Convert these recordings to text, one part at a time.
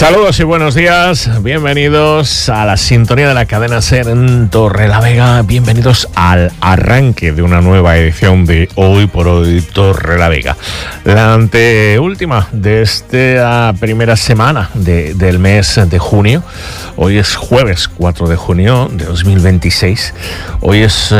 Saludos y buenos días, bienvenidos a la sintonía de la cadena SER en Torrelavega, bienvenidos al arranque de una nueva edición de Hoy por Hoy Torrelavega. La anteúltima de esta primera semana del mes de junio. Hoy es jueves 4 de junio de 2026. Hoy es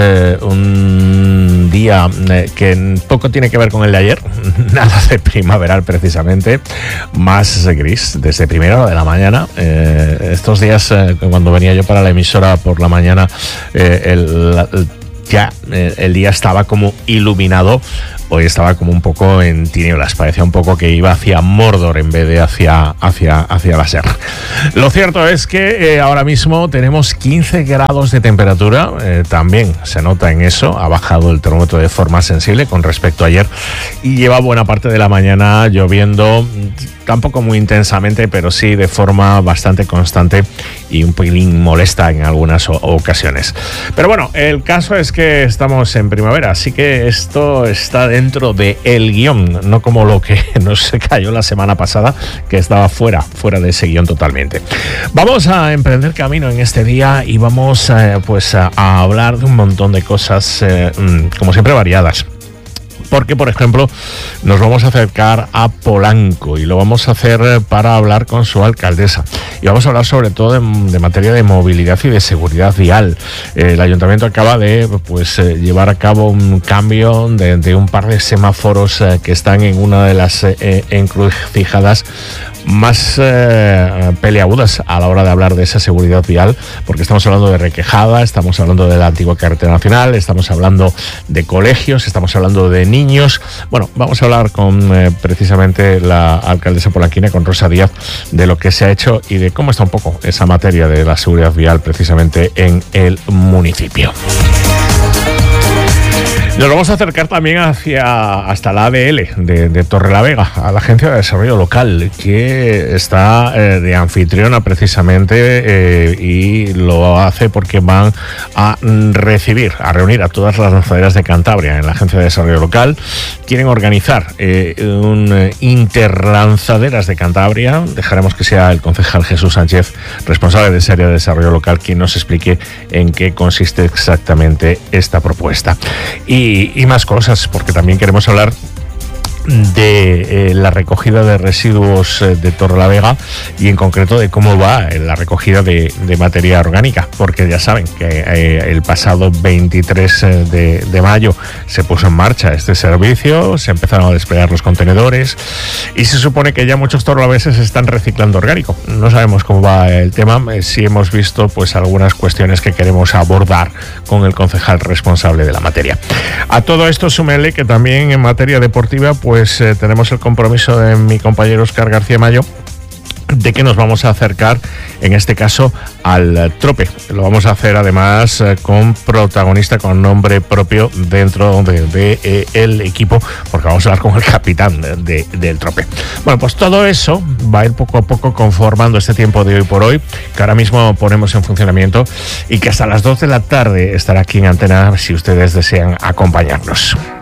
un día que poco tiene que ver con el de ayer, nada de primaveral precisamente, más gris desde primera hora de la mañana. Estos días, cuando venía yo para la emisora por la mañana, el día estaba como iluminado. Hoy estaba como un poco en tinieblas, parecía un poco que iba hacia Mordor en vez de hacia la SER. Lo cierto es que ahora mismo tenemos 15 grados de temperatura, también se nota en eso, ha bajado el termómetro de forma sensible con respecto a ayer y lleva buena parte de la mañana lloviendo, tampoco muy intensamente, pero sí de forma bastante constante y un pelín molesta en algunas ocasiones. Pero bueno, el caso es que estamos en primavera, así que esto está dentro del guión, no como lo que nos cayó la semana pasada, que estaba fuera de ese guión totalmente. Vamos a emprender camino en este día y vamos a hablar de un montón de cosas, como siempre variadas. Porque, por ejemplo, nos vamos a acercar a Polanco y lo vamos a hacer para hablar con su alcaldesa. Y vamos a hablar sobre todo de materia de movilidad y de seguridad vial. El ayuntamiento acaba de llevar a cabo un cambio de un par de semáforos que están en una de las encrucijadas más peleagudas a la hora de hablar de esa seguridad vial, porque estamos hablando de Requejada, estamos hablando de la antigua carretera nacional, estamos hablando de colegios, estamos hablando de niños. Bueno, vamos a hablar con precisamente la alcaldesa polanquina, con Rosa Díaz, de lo que se ha hecho y de cómo está un poco esa materia de la seguridad vial precisamente en el municipio. Nos vamos a acercar también hasta la ADL de Torrelavega, a la Agencia de Desarrollo Local, que está de anfitriona precisamente y lo hace porque van a reunir a todas las lanzaderas de Cantabria en la Agencia de Desarrollo Local. Quieren organizar un interlanzaderas de Cantabria. Dejaremos que sea el concejal Jesús Sánchez, responsable de esa área de desarrollo local, quien nos explique en qué consiste exactamente esta propuesta. Y más cosas, porque también queremos hablar de la recogida de residuos de Torrelavega y en concreto de cómo va la recogida de materia orgánica, porque ya saben que el pasado 23 de mayo se puso en marcha este servicio, se empezaron a desplegar los contenedores y se supone que ya muchos torrelaveses están reciclando orgánico. No sabemos cómo va el tema, sí hemos visto algunas cuestiones que queremos abordar con el concejal responsable de la materia. A todo esto súmele que también en materia deportiva tenemos el compromiso de mi compañero Óscar García Mayo de que nos vamos a acercar, en este caso, al Trope. Lo vamos a hacer además con protagonista, con nombre propio dentro de el equipo, porque vamos a hablar con el capitán del Trope. Bueno, pues todo eso va a ir poco a poco conformando este tiempo de Hoy por Hoy, que ahora mismo ponemos en funcionamiento y que hasta las 2 de la tarde estará aquí en Antena si ustedes desean acompañarnos.